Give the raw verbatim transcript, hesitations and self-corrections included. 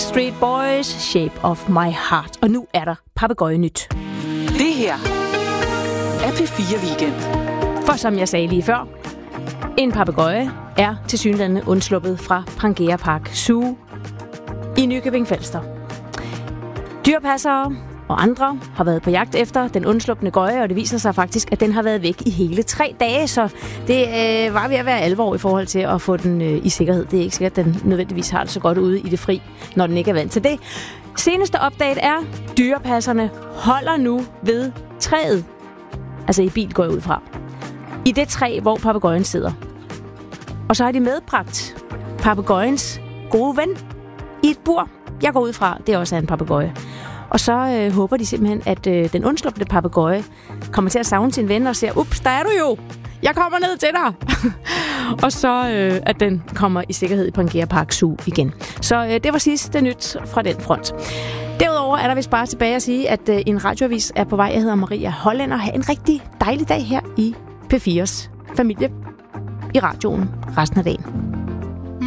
Backstreet Boys, Shape of My Heart. Og nu er der papegøjenyt. Det her er P fire Weekend. For som jeg sagde lige før, en papegøje er tilsyneladende undsluppet fra Pangea Park Zoo i Nykøbing Falster. Dyrpassere og andre har været på jagt efter den undslupne gøje, og det viser sig faktisk, at den har været væk i hele tre dage, så det øh, var ved at være alvor i forhold til at få den øh, i sikkerhed. Det er ikke sikkert, at den nødvendigvis har det så godt ude i det fri, når den ikke er vant til det. Seneste update er, dyrepasserne holder nu ved træet. Altså i bil går jeg ud fra. I det træ, hvor papegøjen sidder. Og så har de medbragt papegøjens gode ven i et bur. Jeg går ud fra, det også er en papegøje. Og så øh, håber de simpelthen, at øh, den undslupne papegøje kommer til at savne sin ven og siger, ups, der er du jo! Jeg kommer ned til dig! Og så øh, at den kommer i sikkerhed i Pangea Park Zoo igen. Så øh, det var sidste nyt fra den front. Derudover er der vist bare tilbage at sige, at øh, en radioavis er på vej. Jeg hedder Maria Holland og har en rigtig dejlig dag her i P fires familie i radioen resten af dagen.